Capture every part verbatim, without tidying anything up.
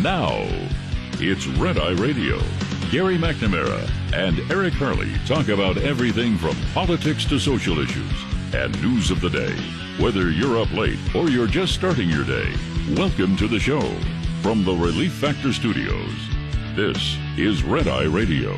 Now, it's Red Eye Radio. Gary McNamara and Eric Harley talk about everything from politics to social issues and news of the day. Whether you're up late or you're just starting your day, welcome to the show. From the Relief Factor Studios, this is Red Eye Radio.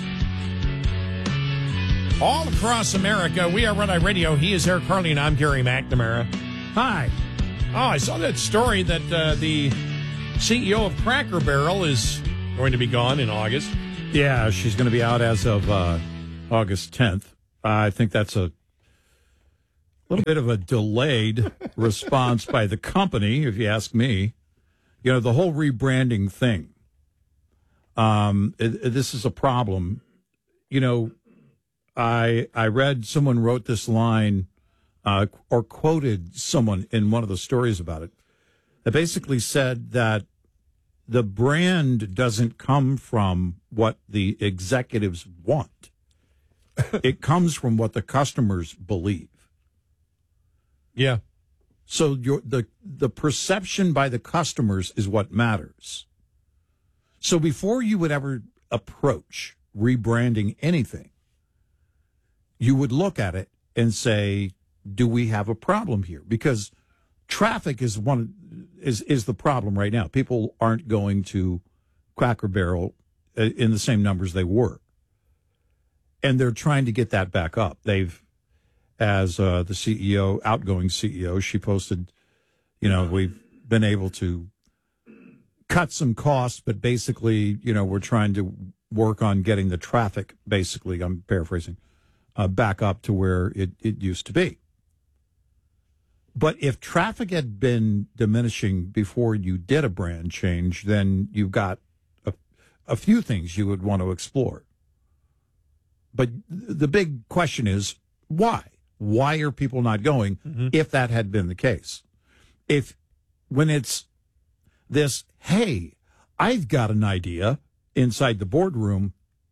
All across America, we are Red Eye Radio. He is Eric Harley, and I'm Gary McNamara. Hi. Oh, I saw that story that uh, the C E O of Cracker Barrel is going to be gone in August. Yeah, she's going to be out as of uh, August tenth. Uh, I think that's a little bit of a delayed response by the company, if you ask me. You know, the whole rebranding thing, um, it, it, this is a problem. You know, I I read someone wrote this line uh, or quoted someone in one of the stories about it that basically said that the brand doesn't come from what the executives want. It comes from what the customers believe. Yeah. So your, the the perception by the customers is what matters. So before you would ever approach rebranding anything, you would look at it and say, do we have a problem here? Because traffic is one is is the problem right now. People aren't going to Cracker Barrel in the same numbers they were, and they're trying to get that back up. They've, as uh, the C E O, outgoing C E O, she posted, you know, we've been able to cut some costs, but basically, you know, we're trying to work on getting the traffic. Basically, I'm paraphrasing, uh, back up to where it, it used to be. But if traffic had been diminishing before you did a brand change, then you've got a, a few things you would want to explore. But the big question is, why? Why are people not going mm-hmm. if that had been the case? If when it's this, hey, I've got an idea inside the boardroom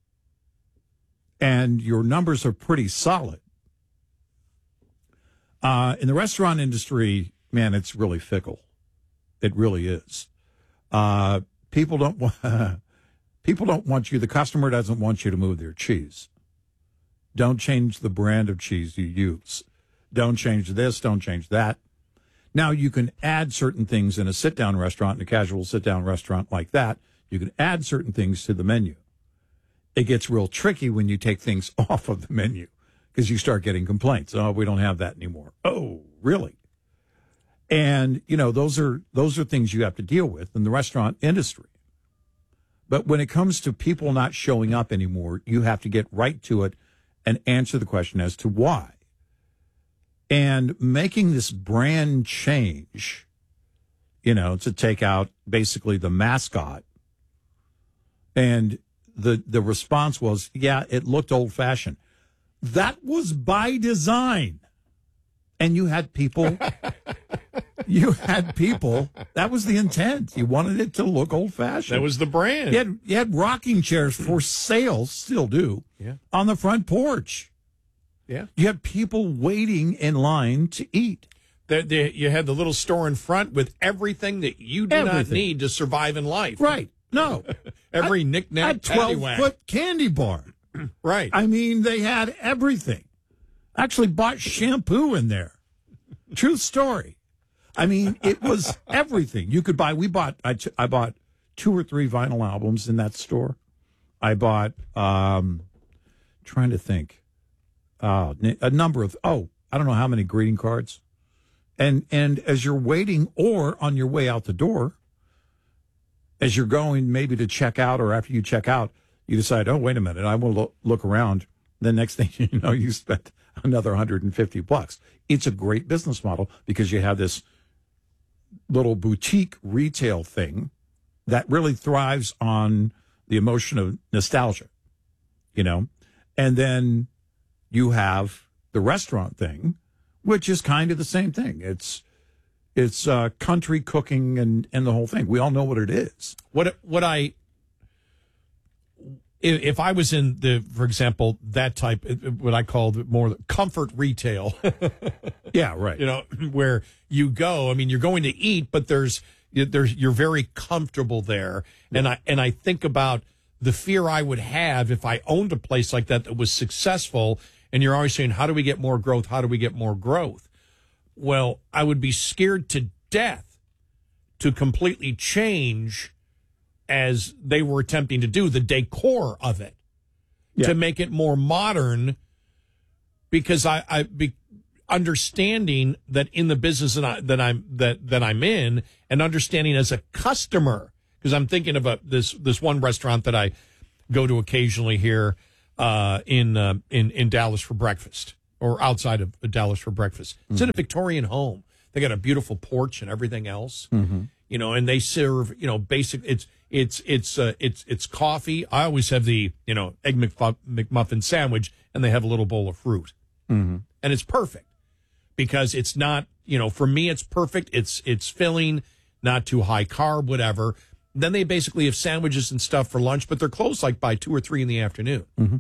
and your numbers are pretty solid. Uh, in the restaurant industry, man, it's really fickle. It really is. Uh, people don't want people don't want you. The customer doesn't want you to move their cheese. Don't change the brand of cheese you use. Don't change this. Don't change that. Now you can add certain things in a sit-down restaurant, in a casual sit-down restaurant like that. You can add certain things to the menu. It gets real tricky when you take things off of the menu, because you start getting complaints. Oh, we don't have that anymore. Oh, really? And, you know, those are those are things you have to deal with in the restaurant industry. But when it comes to people not showing up anymore, you have to get right to it and answer the question as to why. And making this brand change, you know, to take out basically the mascot. And the the response was, yeah, it looked old-fashioned. That was by design. And you had people, you had people, that was the intent. You wanted it to look old-fashioned. That was the brand. You had, you had rocking chairs for sale, still do, yeah. on the front porch. Yeah. You had people waiting in line to eat. The, the, you had the little store in front with everything that you do Everything. not need to survive in life. Right. No. Every a, knick-knack, a twelve-foot candy bar. Right. I mean, they had everything. Actually bought shampoo in there. True story. I mean, it was everything you could buy. We bought, I, t- I bought two or three vinyl albums in that store. I bought, um, trying to think, uh, a number of, oh, I don't know how many greeting cards. And, and as you're waiting or on your way out the door, as you're going maybe to check out or after you check out, you decide, oh, wait a minute, I will lo- look around. The next thing you know, you spent another one hundred fifty bucks. It's a great business model because you have this little boutique retail thing that really thrives on the emotion of nostalgia, you know? And then you have the restaurant thing, which is kind of the same thing. It's it's uh, country cooking and, and the whole thing. We all know what it is. What what I... If I was in the, for example, that type, what I call more comfort retail. Yeah, right. You know, where you go, I mean, you're going to eat, but there's You- There's, you're very comfortable there. And I and I think about the fear I would have if I owned a place like that that was successful. And you're always saying, how do we get more growth? How do we get more growth? Well, I would be scared to death to completely change, as they were attempting to do, the decor of it, yeah. to make it more modern, because I, I be, understanding that in the business that, I, that I'm that that I'm in, and understanding as a customer, because I'm thinking of a, this this one restaurant that I go to occasionally here uh, in uh, in in Dallas for breakfast, or outside of Dallas for breakfast. It's mm-hmm. in a Victorian home. They got a beautiful porch and everything else, mm-hmm. you know, and they serve, you know, basic. It's it's it's uh, it's it's coffee. I always have the, you know, egg McMuff- McMuffin sandwich, and they have a little bowl of fruit, mm-hmm. and it's perfect because it's not, you know, for me it's perfect. It's it's filling, not too high carb, whatever. Then they basically have sandwiches and stuff for lunch, but they're closed like by two or three in the afternoon. Mm-hmm.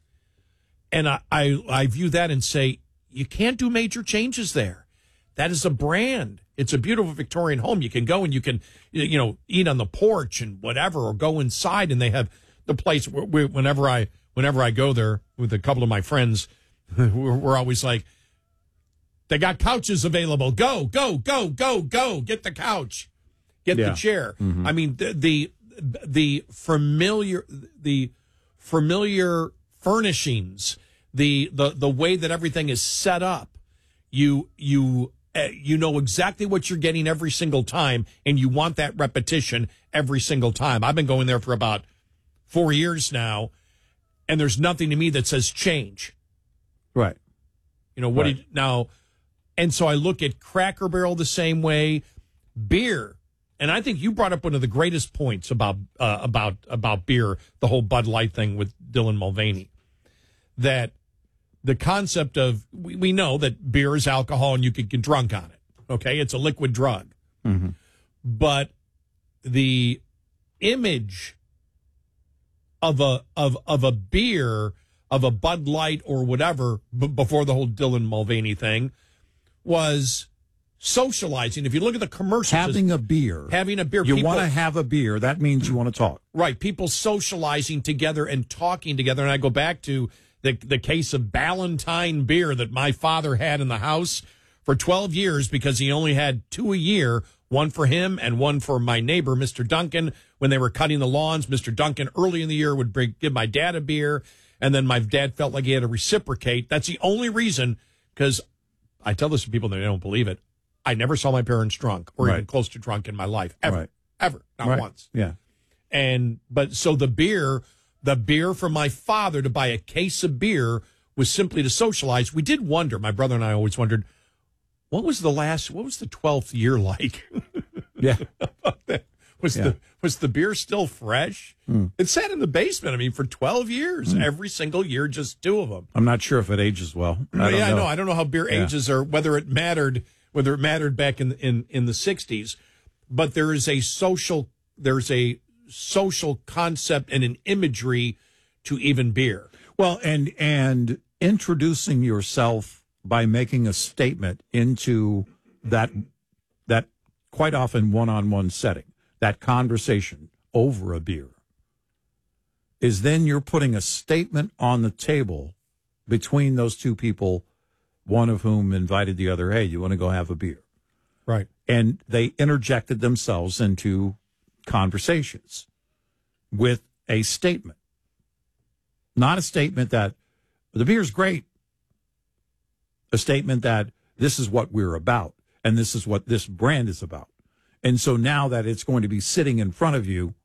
And I, I I view that and say, you can't do major changes there. That is a brand. It's a beautiful Victorian home. You can go and you can, you know, eat on the porch and whatever, or go inside, and they have the place. Where, whenever I whenever I go there with a couple of my friends, we're, we're always like, they got couches available. Go, go, go, go, go. Get the couch. Get yeah. the chair. Mm-hmm. I mean, the, the the familiar the familiar furnishings, the the the way that everything is set up. You you. Uh, you know exactly what you're getting every single time, and you want that repetition every single time. I've been going there for about four years now, and there's nothing to me that says change. Right. You know, what right. do you, now, and so I look at Cracker Barrel the same way, beer, and I think you brought up one of the greatest points about uh, about about beer, the whole Bud Light thing with Dylan Mulvaney, that the concept of, we, we know that beer is alcohol and you can get drunk on it. Okay. It's a liquid drug. Mm-hmm. But the image of a, of, of a beer, of a Bud Light or whatever, b- before the whole Dylan Mulvaney thing, was socializing. If you look at the commercials, having a beer, having a beer, you want to have a beer. That means you want to talk. Right. People socializing together and talking together. And I go back to The, the case of Ballantine beer that my father had in the house for twelve years, because he only had two a year, one for him and one for my neighbor, Mister Duncan, when they were cutting the lawns. Mister Duncan early in the year would bring, give my dad a beer, and then my dad felt like he had to reciprocate. That's the only reason, because I tell this to people and they don't believe it. I never saw my parents drunk or right. even close to drunk in my life, ever, right. ever, not right. once. Yeah. And, but so the beer... The beer from my father, to buy a case of beer, was simply to socialize. We did wonder, my brother and I always wondered, what was the last, what was the twelfth year like? Yeah. was, yeah. The, was the beer still fresh? Mm. It sat in the basement, I mean, for twelve years, mm. every single year, just two of them. I'm not sure if it ages well. I yeah, don't know. I know. I don't know how beer yeah. ages, or whether it mattered, whether it mattered back in, in, in the sixties. But there is a social, there's a, social concept and an imagery to even beer. Well, and and introducing yourself by making a statement into that that quite often one-on-one setting, that conversation over a beer, is then you're putting a statement on the table between those two people, one of whom invited the other, hey, you want to go have a beer? Right. And they interjected themselves into conversations with a statement, not a statement that the beer's great, a statement that this is what we're about and this is what this brand is about. And so now that it's going to be sitting in front of you,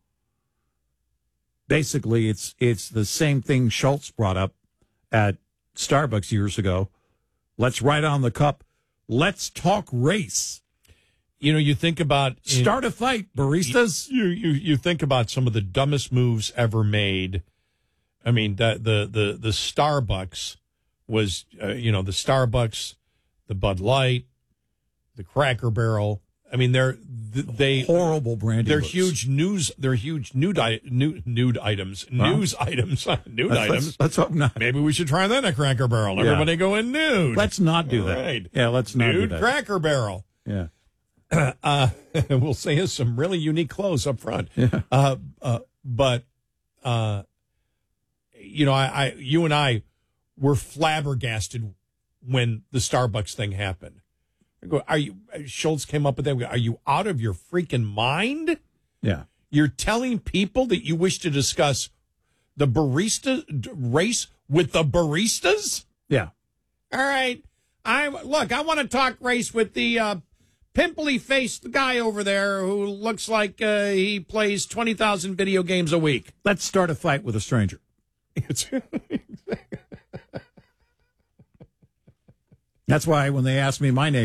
basically it's it's the same thing Schultz brought up at Starbucks years ago. Let's write on the cup, let's talk race. You know, you think about... Start a fight, baristas. You, you you think about some of the dumbest moves ever made. I mean, the the the, the Starbucks was, uh, you know, the Starbucks, the Bud Light, the Cracker Barrel. I mean, they're they horrible branding. They're looks. huge news. They're huge nude nude, nude items. Huh? News items. Nude let's, items. Let's, let's hope not. Maybe we should try that at Cracker Barrel. Everybody yeah. go in nude. Let's not do All that. Right. Yeah, let's not nude do that. Cracker Barrel. Yeah. uh, we'll say has some really unique clothes up front. Yeah. Uh, uh, but, uh, you know, I, I, you and I were flabbergasted when the Starbucks thing happened. I go, are you, Schultz came up with that. Are you out of your freaking mind? Yeah. You're telling people that you wish to discuss the barista race with the baristas? Yeah. All right. I look, I want to talk race with the uh, pimply-faced guy over there who looks like uh, he plays twenty thousand video games a week. Let's start a fight with a stranger. That's why when they ask me my name,